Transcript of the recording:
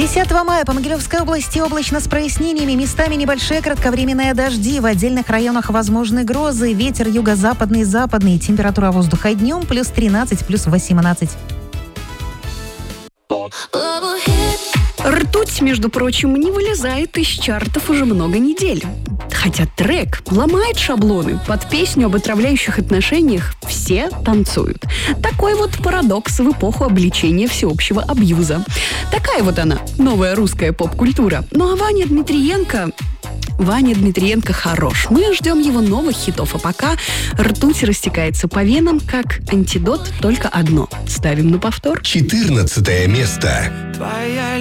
10 мая по Могилевской области облачно с прояснениями. Местами небольшие кратковременные дожди. В отдельных районах возможны грозы. Ветер юго-западный, западный. Температура воздуха днем плюс 13, плюс 18. Ртуть, между прочим, не вылезает из чартов уже много недель. Хотя трек ломает шаблоны. Под песню об отравляющих отношениях все танцуют. Такой вот парадокс в эпоху обличения всеобщего абьюза. Такая вот она, новая русская поп-культура. Ну а Ваня Дмитриенко хорош. Мы ждем его новых хитов. А пока ртуть растекается по венам, как антидот только одно. Ставим на повтор. 14 место. Твоя